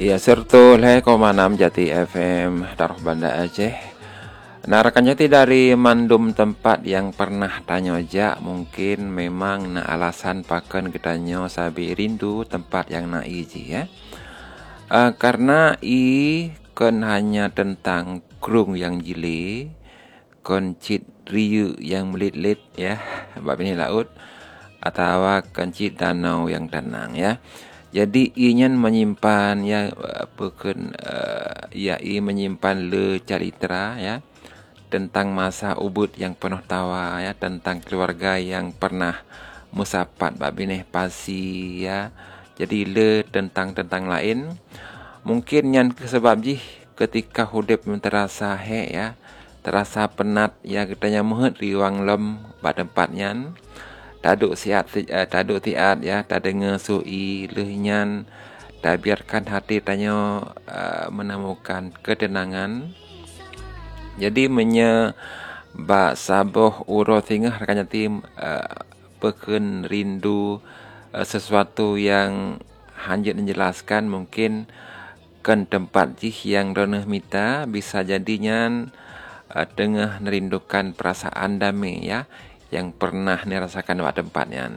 Iya, sertu le koma 6 Jati FM Taruh Banda Aceh. Nah, rekan Jati dari mandum tempat yang pernah tanyo ja, mungkin memang na alasan paken ketanyo sabi rindu tempat yang na iji ya. Karena kan hanya tentang krung yang jile, koncit riu yang melit-lit ya, bab ini laut, atau koncit danau yang tenang ya. Jadi inya menyimpan ya menyimpan le cerita ya tentang masa ubud yang penuh tawa ya, tentang keluarga yang pernah musapat babineh pasi ya. Jadi le tentang lain mungkin yang sebab jih ketika hudep terasa ya, terasa penat ya, katanya muhet riwang lem bad tempatnya. Taduk tiat ya, tak dengar sui lehnyan, tak biarkan hati tanyo menemukan ketenangan. Jadi bak saboh uro tingah rekan tim peken rindu sesuatu yang hanjit menjelaskan mungkin kan tempat jih yang donah mita bisa jadinya tengah merindukan perasaan damai ya yang pernah dirasakan waktu tempatnya.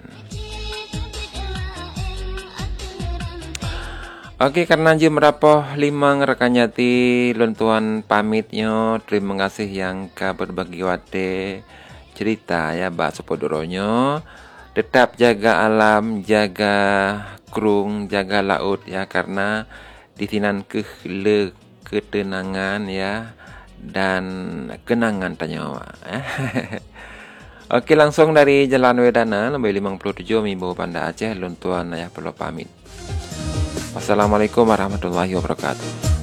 Oke, karena jam berapa 5 rekan Jati luntuan pamitnya. Terima kasih yang berbagi wate cerita ya bak sepodoronyo. Tetap jaga alam, jaga krung, jaga laut ya, karena di sinan ketenangan ya dan kenangan tanyawa. Oke, langsung dari Jalan Wedana Lembai 57 Mimbo Banda Aceh luntuan ya perlu pamit. Wassalamualaikum warahmatullahi wabarakatuh.